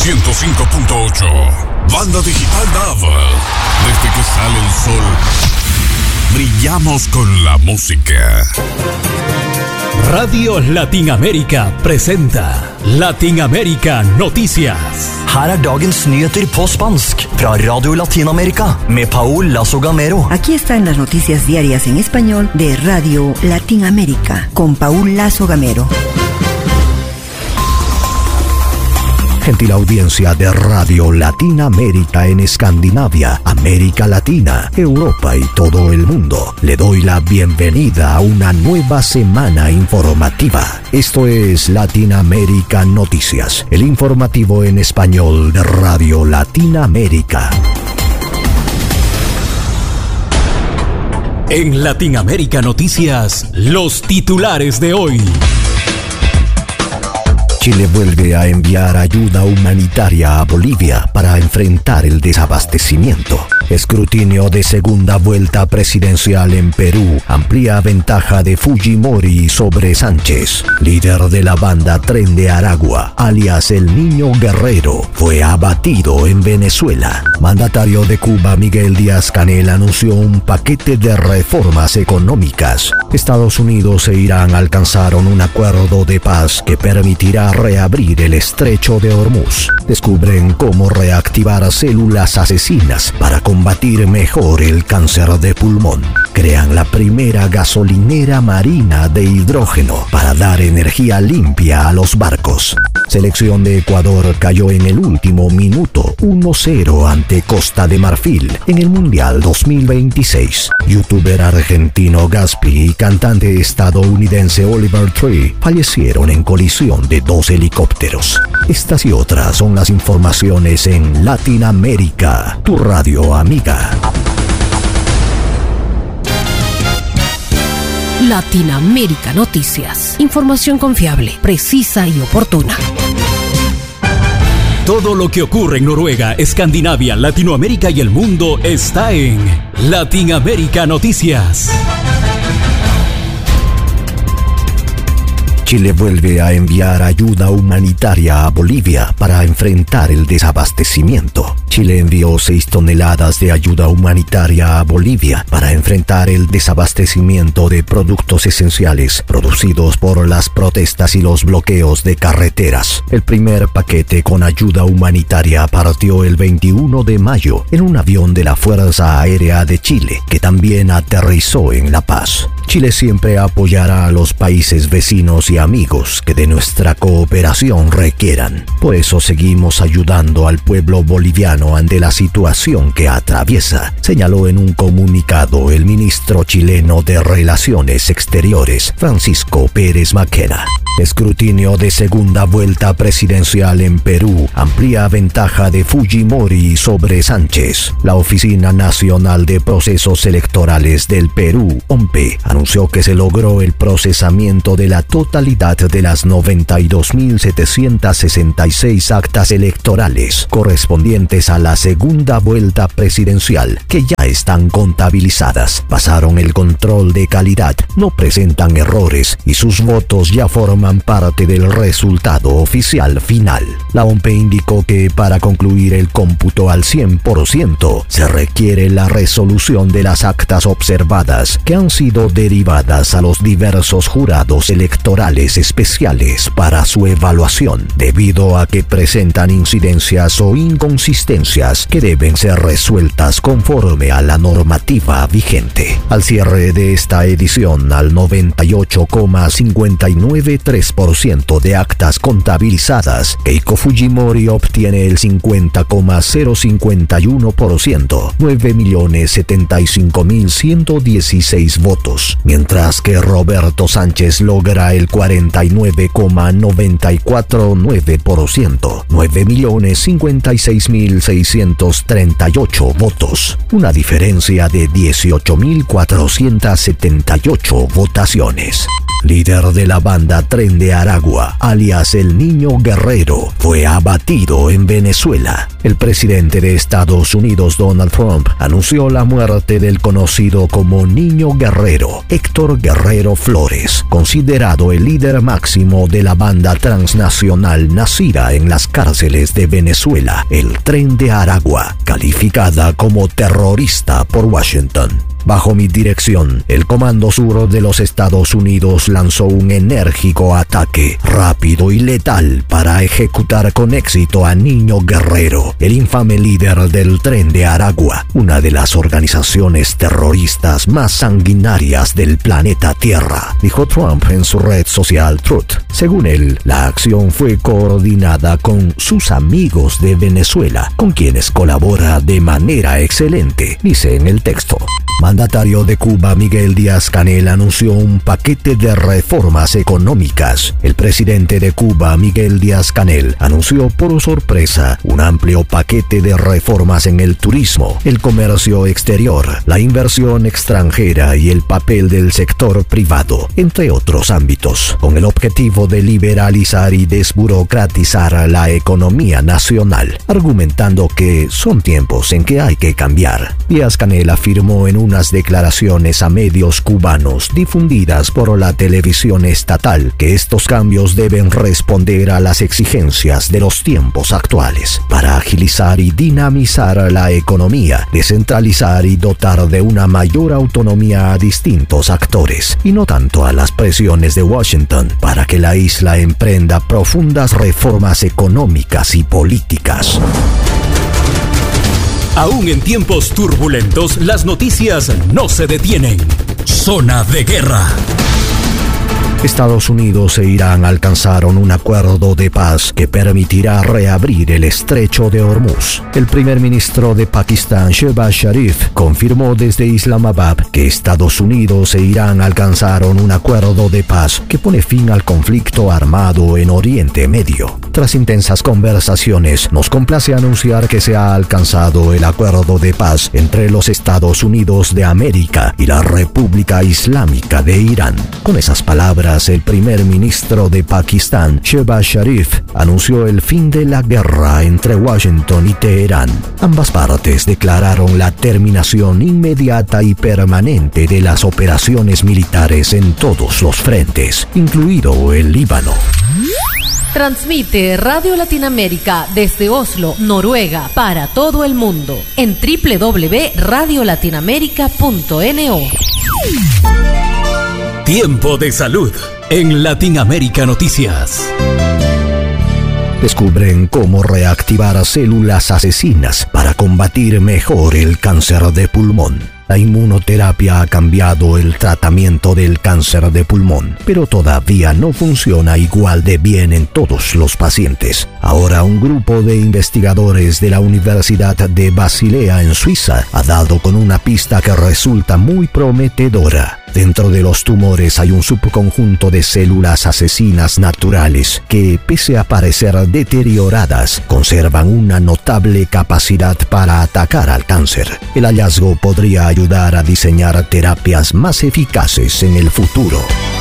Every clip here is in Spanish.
105.8. Banda Digital Naval. Desde que sale el sol, brillamos con la música. Radio Latinoamérica presenta Latinoamérica Noticias. Her dagens nyheter på spansk fra Radio Latinoamérica med Paul Lazo Gamero. Aquí están las noticias diarias en español de Radio Latinoamérica con Paul Lazo Gamero. Gentil audiencia de Radio Latinoamérica en Escandinavia, América Latina, Europa y todo el mundo. Le doy la bienvenida a una nueva semana informativa. Esto es Latinoamérica Noticias, el informativo en español de Radio Latinoamérica. En Latinoamérica Noticias, los titulares de hoy. Chile vuelve a enviar ayuda humanitaria a Bolivia para enfrentar el desabastecimiento. Escrutinio de segunda vuelta presidencial en Perú amplía ventaja de Fujimori sobre Sánchez. Líder de la banda Tren de Aragua, alias El Niño Guerrero, fue abatido en Venezuela. Mandatario de Cuba Miguel Díaz-Canel anunció un paquete de reformas económicas. Estados Unidos e Irán alcanzaron un acuerdo de paz que permitirá reabrir el estrecho de Hormuz. Descubren cómo reactivar células asesinas para combatir mejor el cáncer de pulmón. Crean la primera gasolinera marina de hidrógeno para dar energía limpia a los barcos. Selección de Ecuador cayó en el último minuto 1-0 ante Costa de Marfil en el Mundial 2026. Youtuber argentino Gaspi y cantante estadounidense Oliver Tree fallecieron en colisión de dos helicópteros. Estas y otras son las informaciones en Latinoamérica, tu radio amiga. Latinoamérica Noticias. Información confiable, precisa y oportuna. Todo lo que ocurre en Noruega, Escandinavia, Latinoamérica y el mundo está en Latinoamérica Noticias. Chile vuelve a enviar ayuda humanitaria a Bolivia para enfrentar el desabastecimiento. Chile envió 6 toneladas de ayuda humanitaria a Bolivia para enfrentar el desabastecimiento de productos esenciales producidos por las protestas y los bloqueos de carreteras. El primer paquete con ayuda humanitaria partió el 21 de mayo en un avión de la Fuerza Aérea de Chile, que también aterrizó en La Paz. Chile siempre apoyará a los países vecinos y amigos que de nuestra cooperación requieran. Por eso seguimos ayudando al pueblo boliviano ante la situación que atraviesa, señaló en un comunicado el ministro chileno de Relaciones Exteriores, Francisco Pérez Maquena. Escrutinio de segunda vuelta presidencial en Perú amplía ventaja de Fujimori sobre Sánchez. La Oficina Nacional de Procesos Electorales del Perú, OMPE, anunció que se logró el procesamiento de la totalidad de las 92.766 actas electorales correspondientes a la segunda vuelta presidencial, que ya están contabilizadas. Pasaron el control de calidad, no presentan errores y sus votos ya forman parte del resultado oficial final. La OMPE indicó que para concluir el cómputo al 100% se requiere la resolución de las actas observadas que han sido derivadas a los diversos jurados electorales especiales para su evaluación, debido a que presentan incidencias o inconsistencias que deben ser resueltas conforme a la normativa vigente. Al cierre de esta edición, al 98,593% de actas contabilizadas, Keiko Fujimori obtiene el 50,051%, 9.075.116 votos, mientras que Roberto Sánchez logra el 49,949%, 9.056.638 votos, una diferencia de 18.478 votaciones. líder de la banda Tren de Aragua, alias el Niño Guerrero, fue abatido en Venezuela. El presidente de Estados Unidos, Donald Trump, anunció la muerte del conocido como Niño Guerrero, Héctor Guerrero Flores, considerado el líder máximo de la banda transnacional nacida en las cárceles de Venezuela, el Tren de Aragua, calificada como terrorista por Washington. Bajo mi dirección, el Comando Sur de los Estados Unidos lanzó un enérgico ataque, rápido y letal, para ejecutar con éxito a Niño Guerrero, el infame líder del Tren de Aragua, una de las organizaciones terroristas más sanguinarias del planeta Tierra, dijo Trump en su red social Truth. Según él, la acción fue coordinada con sus amigos de Venezuela, con quienes colabora de manera excelente, dice en el texto. Mandatario de Cuba Miguel Díaz-Canel anunció un paquete de reformas económicas. El presidente de Cuba Miguel Díaz-Canel anunció por sorpresa un amplio paquete de reformas en el turismo, el comercio exterior, la inversión extranjera y el papel del sector privado, entre otros ámbitos, con el objetivo de liberalizar y desburocratizar la economía nacional, argumentando que son tiempos en que hay que cambiar. Díaz-Canel afirmó en unas declaraciones a medios cubanos difundidas por la televisión estatal que estos cambios deben responder a las exigencias de los tiempos actuales para agilizar y dinamizar la economía, descentralizar y dotar de una mayor autonomía a distintos actores y no tanto a las presiones de Washington para que la isla emprenda profundas reformas económicas y políticas. Aún en tiempos turbulentos, las noticias no se detienen. Zona de guerra. Estados Unidos e Irán alcanzaron un acuerdo de paz que permitirá reabrir el estrecho de Hormuz. El primer ministro de Pakistán, Shehbaz Sharif, confirmó desde Islamabad que Estados Unidos e Irán alcanzaron un acuerdo de paz que pone fin al conflicto armado en Oriente Medio. Tras intensas conversaciones, nos complace anunciar que se ha alcanzado el acuerdo de paz entre los Estados Unidos de América y la República Islámica de Irán. Con esas palabras, el primer ministro de Pakistán, Shehbaz Sharif, anunció el fin de la guerra entre Washington y Teherán. Ambas partes declararon la terminación inmediata y permanente de las operaciones militares en todos los frentes, incluido el Líbano. Transmite Radio Latinoamérica desde Oslo, Noruega, para todo el mundo en www.radiolatinoamerica.no. Tiempo de salud en Latinoamérica Noticias. Descubren cómo reactivar células asesinas para combatir mejor el cáncer de pulmón. La inmunoterapia ha cambiado el tratamiento del cáncer de pulmón, pero todavía no funciona igual de bien en todos los pacientes. Ahora un grupo de investigadores de la Universidad de Basilea en Suiza ha dado con una pista que resulta muy prometedora. Dentro de los tumores hay un subconjunto de células asesinas naturales que, pese a parecer deterioradas, conservan una notable capacidad para atacar al cáncer. El hallazgo podría ayudar a diseñar terapias más eficaces en el futuro.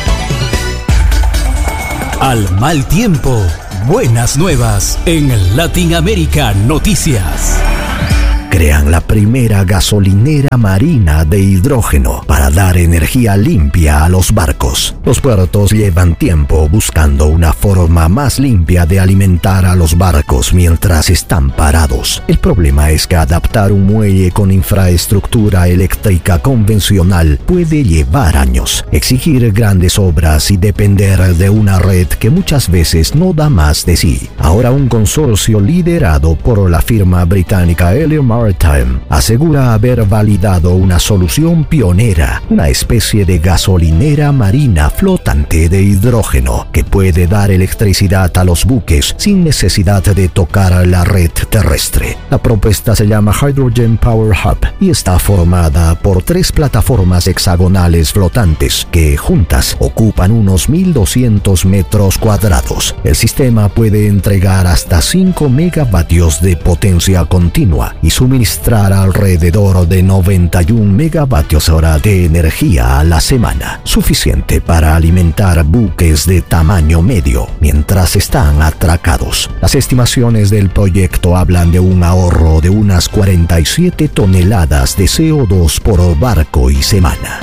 Al mal tiempo, buenas nuevas en Latinoamérica Noticias. Crean la primera gasolinera marina de hidrógeno para dar energía limpia a los barcos. Los puertos llevan tiempo buscando una forma más limpia de alimentar a los barcos mientras están parados. El problema es que adaptar un muelle con infraestructura eléctrica convencional puede llevar años, exigir grandes obras y depender de una red que muchas veces no da más de sí. Ahora un consorcio liderado por la firma británica Elliott Maritime asegura haber validado una solución pionera, una especie de gasolinera marina flotante de hidrógeno que puede dar electricidad a los buques sin necesidad de tocar la red terrestre. La propuesta se llama Hydrogen Power Hub y está formada por 3 plataformas hexagonales flotantes que juntas ocupan unos 1.200 metros cuadrados. El sistema puede entregar hasta 5 megavatios de potencia continua y su suministrar alrededor de 91 megavatios hora de energía a la semana, suficiente para alimentar buques de tamaño medio mientras están atracados. Las estimaciones del proyecto hablan de un ahorro de unas 47 toneladas de CO2 por barco y semana.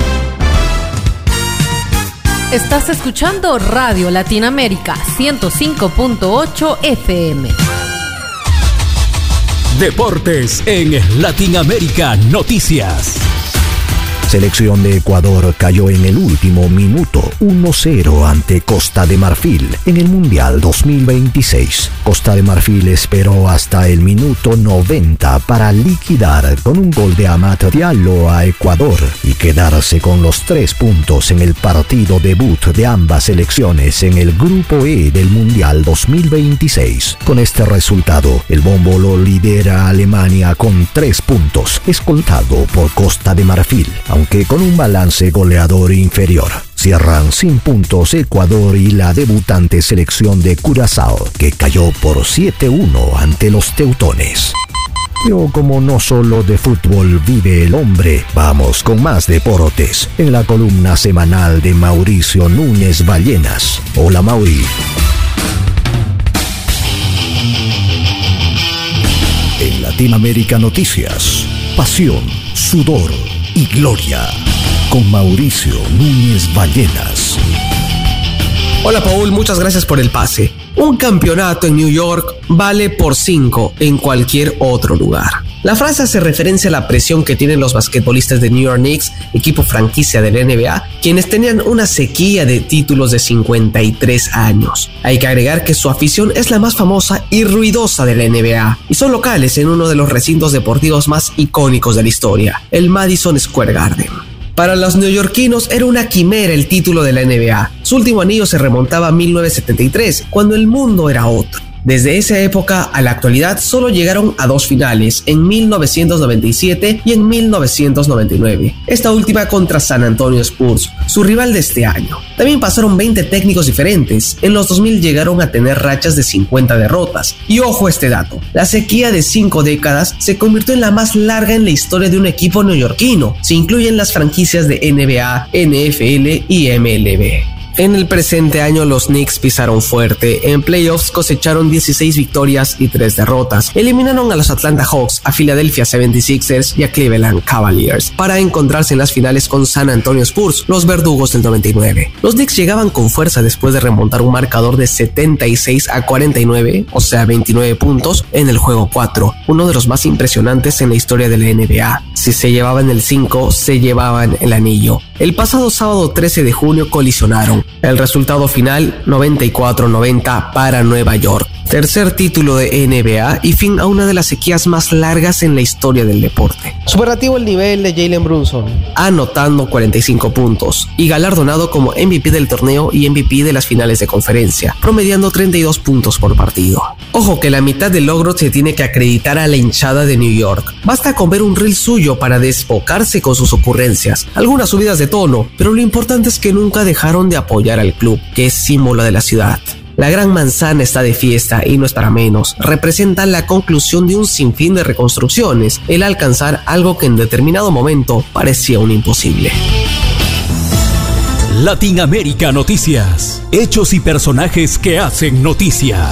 Estás escuchando Radio Latinoamérica 105.8 FM. Deportes en Latinoamérica Noticias. Selección de Ecuador cayó en el último minuto 1-0 ante Costa de Marfil en el Mundial 2026. Costa de Marfil esperó hasta el minuto 90 para liquidar con un gol de Amat Diallo a Ecuador y quedarse con los 3 puntos en el partido debut de ambas selecciones en el Grupo E del Mundial 2026. Con este resultado, el bombo lo lidera Alemania con 3 puntos, escoltado por Costa de Marfil, aunque con un balance goleador inferior. Cierran sin puntos Ecuador y la debutante selección de Curazao, que cayó por 7-1 ante los teutones. Pero como no solo de fútbol vive el hombre, vamos con más deportes en la columna semanal de Mauricio Núñez Ballenas. Hola, Mauri. En Latinoamérica Noticias, pasión, sudor y gloria, con Mauricio Núñez Ballenas. Hola Paul, muchas gracias por el pase. Un campeonato en New York vale por 5 en cualquier otro lugar. La frase hace referencia a la presión que tienen los basquetbolistas de New York Knicks, equipo franquicia de la NBA, quienes tenían una sequía de títulos de 53 años. Hay que agregar que su afición es la más famosa y ruidosa de la NBA, y son locales en uno de los recintos deportivos más icónicos de la historia, el Madison Square Garden. Para los neoyorquinos era una quimera el título de la NBA. Su último anillo se remontaba a 1973, cuando el mundo era otro. Desde esa época a la actualidad solo llegaron a 2 finales, en 1997 y en 1999. Esta última contra San Antonio Spurs, su rival de este año. También pasaron 20 técnicos diferentes. En los 2000 llegaron a tener rachas de 50 derrotas. Y ojo a este dato, la sequía de 5 décadas se convirtió en la más larga en la historia de un equipo neoyorquino. Se incluyen las franquicias de NBA, NFL y MLB. En el presente año los Knicks pisaron fuerte. En playoffs cosecharon 16 victorias y 3 derrotas. Eliminaron a los Atlanta Hawks, a Philadelphia 76ers y a Cleveland Cavaliers para encontrarse en las finales con San Antonio Spurs, los verdugos del 99. Los Knicks llegaban con fuerza después de remontar un marcador de 76-49, o sea 29 puntos, en el juego 4, uno de los más impresionantes en la historia de la NBA. Si se llevaban el 5, se llevaban el anillo. El pasado sábado 13 de junio colisionaron. El resultado final, 94-90 para Nueva York. Tercer título de NBA y fin a una de las sequías más largas en la historia del deporte. Superlativo el nivel de Jalen Brunson, anotando 45 puntos y galardonado como MVP del torneo y MVP de las finales de conferencia, promediando 32 puntos por partido. Ojo que la mitad del logro se tiene que acreditar a la hinchada de New York. Basta con ver un reel suyo para desbocarse con sus ocurrencias, algunas subidas de tono, pero lo importante es que nunca dejaron de apoyar al club, que es símbolo de la ciudad. La Gran Manzana está de fiesta y no es para menos. Representa la conclusión de un sinfín de reconstrucciones, el alcanzar algo que en determinado momento parecía un imposible. Latinoamérica Noticias. Hechos y personajes que hacen noticia.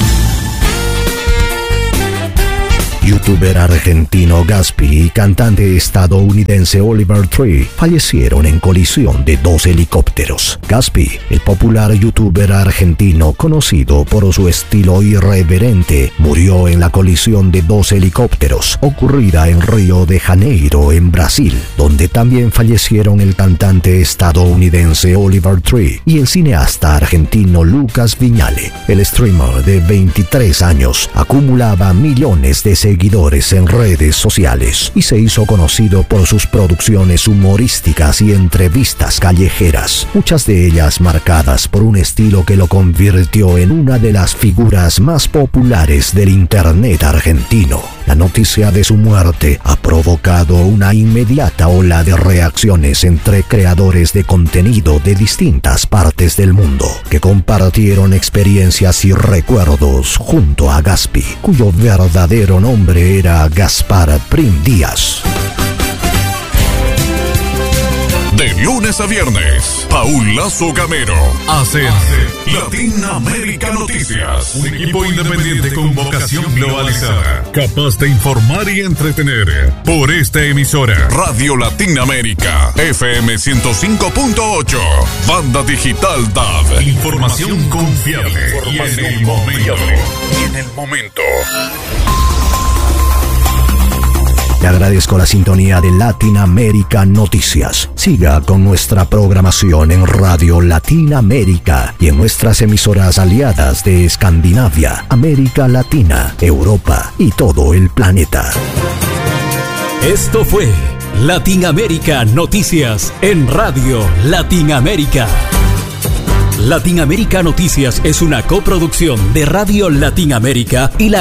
Youtuber argentino Gaspi y cantante estadounidense Oliver Tree fallecieron en colisión de 2 helicópteros. Gaspi, el popular youtuber argentino conocido por su estilo irreverente, murió en la colisión de 2 helicópteros ocurrida en Río de Janeiro, en Brasil, donde también fallecieron el cantante estadounidense Oliver Tree y el cineasta argentino Lucas Viñale. El streamer de 23 años acumulaba millones de seguidores en redes sociales y se hizo conocido por sus producciones humorísticas y entrevistas callejeras, muchas de ellas marcadas por un estilo que lo convirtió en una de las figuras más populares del internet argentino. La noticia de su muerte ha provocado una inmediata ola de reacciones entre creadores de contenido de distintas partes del mundo, que compartieron experiencias y recuerdos junto a Gaspi, cuyo verdadero nombre nombre era Gaspar Prim Díaz. De lunes a viernes, Paul Lazo Gamero hacen Latinoamérica Noticias. Un equipo independiente con vocación globalizada, capaz de informar y entretener. Por esta emisora, Radio Latinoamérica, FM 105.8, Banda Digital DAB. Información confiable y en el momento. Le agradezco la sintonía de Latinoamérica Noticias. Siga con nuestra programación en Radio Latinoamérica y en nuestras emisoras aliadas de Escandinavia, América Latina, Europa y todo el planeta. Esto fue Latinoamérica Noticias en Radio Latinoamérica. Latinoamérica Noticias es una coproducción de Radio Latinoamérica y la